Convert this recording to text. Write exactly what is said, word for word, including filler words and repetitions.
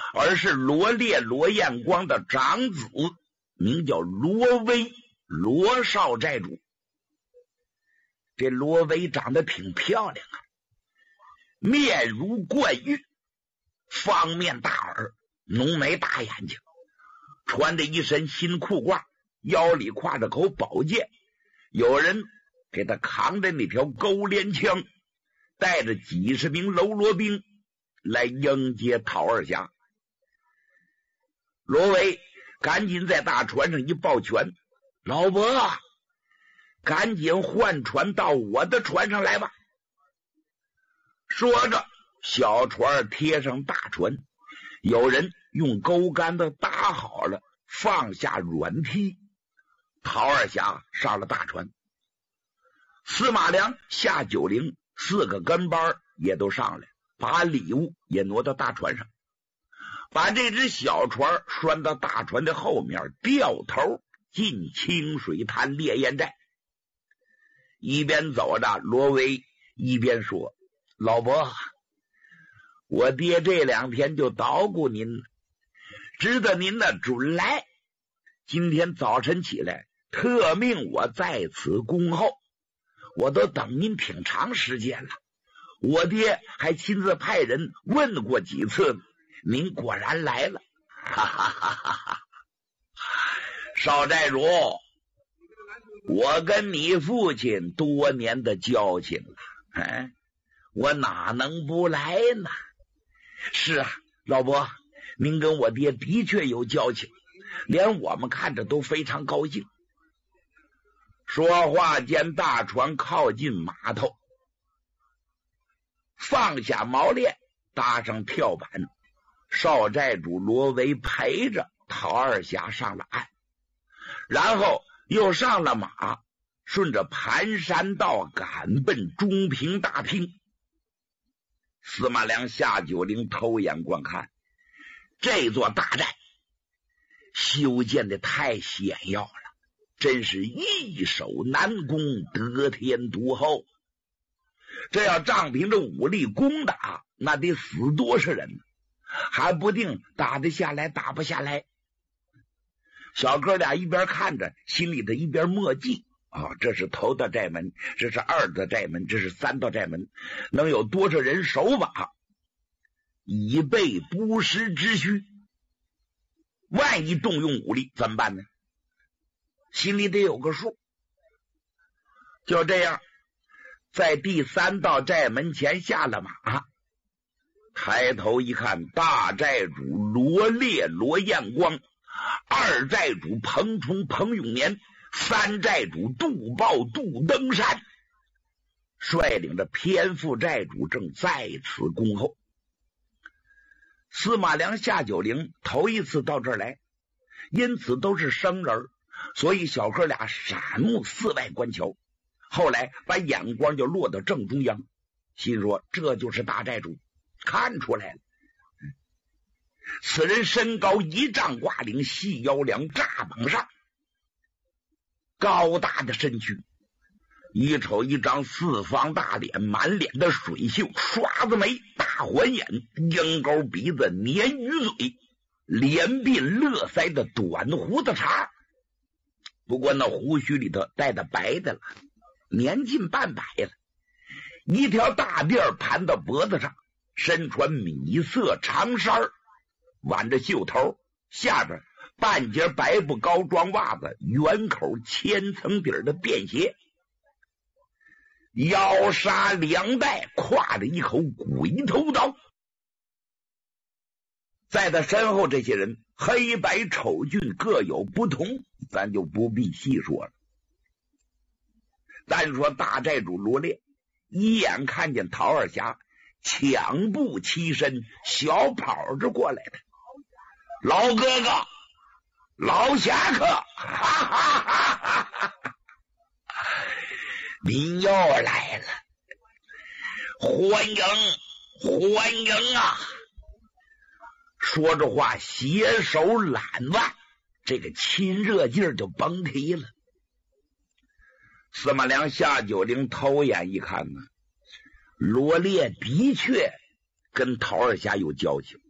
而是罗烈罗彦光的长子，名叫罗威，罗少寨主。这罗威长得挺漂亮啊，面如冠玉，方面大耳，浓眉大眼睛，穿着一身新裤褂，腰里挎着口宝剑，有人给他扛着那条钩镰枪，带着几十名喽啰兵来迎接陶二侠。罗威赶紧在大船上一抱拳，老伯，赶紧换船到我的船上来吧。说着，小船贴上大船，有人用钩竿子搭好了，放下软梯，陶二侠上了大船，司马良、夏九龄四个跟班也都上来，把礼物也挪到大船上，把这只小船拴到大船的后面，掉头进清水滩烈焰寨。一边走着，罗威一边说，老伯，我爹这两天就捣鼓您，知道您的准来，今天早晨起来特命我在此恭候，我都等您挺长时间了。我爹还亲自派人问过几次，您果然来了，哈哈哈哈哈！少寨主，我跟你父亲多年的交情了，哎，我哪能不来呢？是啊，老伯，您跟我爹的确有交情，连我们看着都非常高兴。说话间，大船靠近码头，放下锚链，搭上跳板，少寨主罗维陪着陶二侠上了岸，然后又上了马，顺着盘山道赶奔中平大厅。司马良、夏九龄偷眼观看，这座大寨修建的太险要了，真是易守难攻，得天独厚。这要仗凭着武力攻打，那得死多少人，还不定打得下来打不下来。小哥俩一边看着，心里头一边默记啊，这是头道寨门，这是二道寨门，这是三道寨门，能有多少人守把，以备不时之需。万一动用武力怎么办呢？心里得有个数。就这样，在第三道寨门前下了马，抬头一看，大寨主罗烈罗彦光，二寨主彭冲彭永年，三寨主杜豹杜登山，率领着偏副寨主正在此恭候。司马良、夏九龄头一次到这儿来，因此都是生人，所以小哥俩闪目四外观瞧，后来把眼光就落到正中央，心说这就是大寨主，看出来了。此人身高一丈挂领，细腰梁炸膀上，高大的身躯，一瞅一张四方大脸，满脸的水锈，刷子眉，大环眼，鹰钩鼻子，鲶鱼嘴，连鬓乐腮的短胡子茬，不过那胡须里头带的白的了，年近半百了，一条大辫盘到脖子上，身穿米色长衫，挽着袖头，下边半截白布高装袜子，圆口千层底的便鞋，腰杀两带，挎着一口鬼头刀。在他身后这些人黑白丑俊各有不同，咱就不必细说了。单说大寨主罗烈一眼看见陶二侠，抢步起身，小跑着过来的。老哥哥，老侠客，哈哈哈哈哈！您又来了，欢迎欢迎啊！说着话，携手揽腕，这个亲热劲儿就甭提了。司马良、夏九龄偷眼一看呢，罗烈的确跟陶二侠有交情，